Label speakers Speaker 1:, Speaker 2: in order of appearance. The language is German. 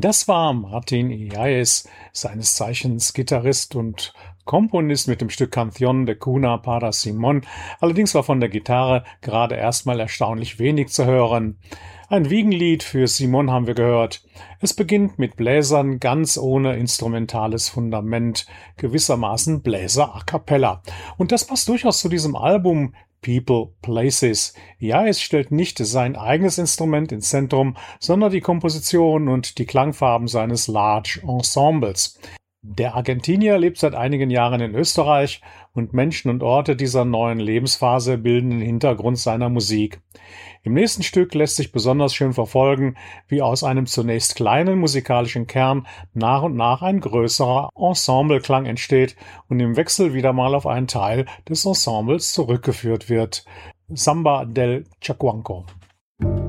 Speaker 1: Das war Martin Yáez, seines Zeichens Gitarrist und Komponist mit dem Stück Canción de Cuna para Simón. Allerdings war von der Gitarre gerade erstmal erstaunlich wenig zu hören. Ein Wiegenlied für Simón haben wir gehört. Es beginnt mit Bläsern ganz ohne instrumentales Fundament, gewissermaßen Bläser a cappella. Und das passt durchaus zu diesem Album People, Places. Ja, es stellt nicht sein eigenes Instrument ins Zentrum, sondern die Komposition und die Klangfarben seines Large Ensembles. Der Argentinier lebt seit einigen Jahren in Österreich und Menschen und Orte dieser neuen Lebensphase bilden den Hintergrund seiner Musik. Im nächsten Stück lässt sich besonders schön verfolgen, wie aus einem zunächst kleinen musikalischen Kern nach und nach ein größerer Ensembleklang entsteht und im Wechsel wieder mal auf einen Teil des Ensembles zurückgeführt wird. Samba del Chacuanco.